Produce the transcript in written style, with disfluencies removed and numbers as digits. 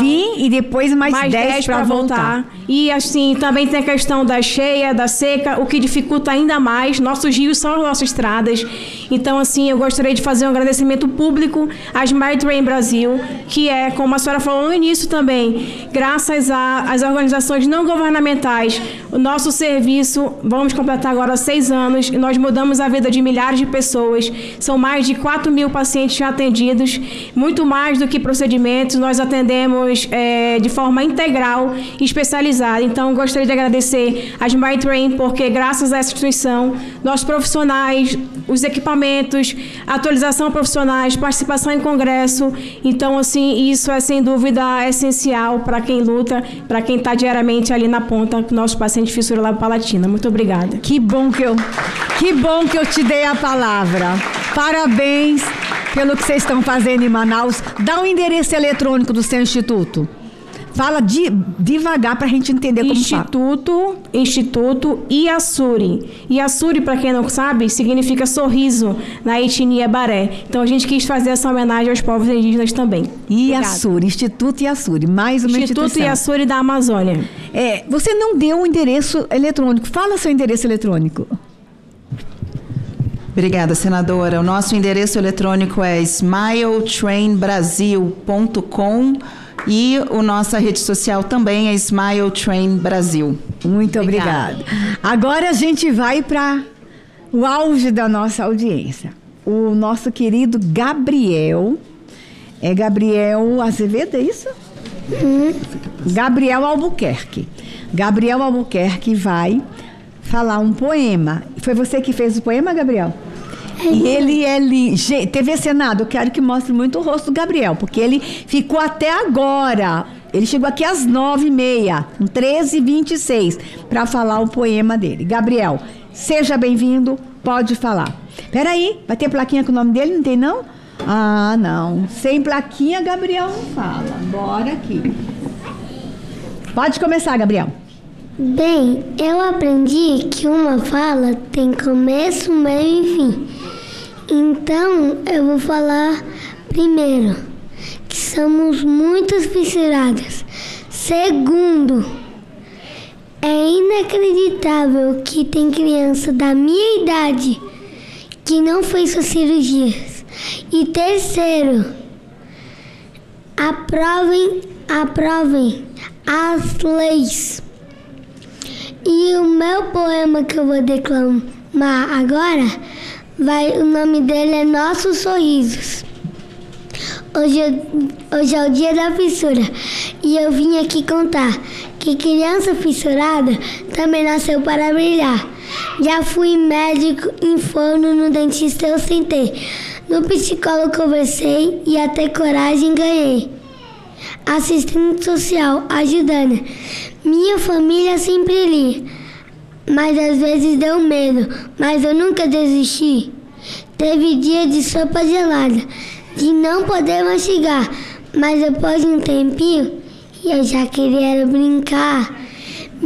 vir e depois mais 10 para voltar. E assim, também tem a questão da cheia, da seca, o que dificulta ainda mais. Nossos rios são as nossas estradas. Então, assim, eu gostaria de fazer um agradecimento público à Smile Train Brasil, que é, como a senhora falou no início também, graças às organizações não governamentais, o nosso serviço, vamos completar agora 6 anos, e nós mudamos a vida de milhares de pessoas. São mais de 4 mil pacientes já atendidos, muito mais do que procedimentos, nós atendemos de forma integral e especializada. Então, gostaria de agradecer a Smile Train, porque graças a essa instituição, nossos profissionais, os equipamentos, atualização profissionais, participação em congresso. Então, assim, isso é sem dúvida essencial para quem luta, para quem está diariamente ali na ponta com nossos pacientes de fissura labiopalatina. Muito obrigada. Que bom que eu te dei a palavra. Parabéns pelo que vocês estão fazendo em Manaus. Dá o endereço eletrônico do seu instituto. Fala devagar para a gente entender como fala. Instituto Iasuri. Iasuri, para quem não sabe, significa sorriso na etnia Baré. Então, a gente quis fazer essa homenagem aos povos indígenas também. Iasuri, Instituto Iasuri. Mais uma instituição. Instituto Iasuri da Amazônia. Você não deu o endereço eletrônico. Fala seu endereço eletrônico. Obrigada, senadora. O nosso endereço eletrônico é smiletrainbrasil.com e a nossa rede social também é Smile Train Brasil. Muito obrigada. Agora a gente vai para o auge da nossa audiência. O nosso querido Gabriel. É Gabriel Azevedo, é isso? Gabriel Albuquerque. Gabriel Albuquerque vai falar um poema. Foi você que fez o poema, Gabriel? E ele é lindo. TV Senado, eu quero que mostre muito o rosto do Gabriel, porque ele ficou até agora. Ele chegou aqui às 9h30, 13h26, para falar o poema dele. Gabriel, seja bem-vindo, pode falar. Peraí, vai ter plaquinha com o nome dele? Não tem, não? Ah, não. Sem plaquinha, Gabriel não fala. Bora aqui. Pode começar, Gabriel. Bem, eu aprendi que uma fala tem começo, meio e fim. Então, eu vou falar primeiro que somos muito fissuradas. Segundo, é inacreditável que tem criança da minha idade que não fez suas cirurgias. E terceiro, aprovem as leis. E o meu poema que eu vou declamar agora, o nome dele é Nossos Sorrisos. Hoje é o dia da fissura e eu vim aqui contar que criança fissurada também nasceu para brilhar. Já fui médico em forno, no dentista eu sentei, no psicólogo conversei e até coragem ganhei. Assistente social, ajudando. Minha família sempre li, mas às vezes deu medo, mas eu nunca desisti. Teve dia de sopa gelada, de não poder mastigar, mas depois de um tempinho, eu já queria brincar.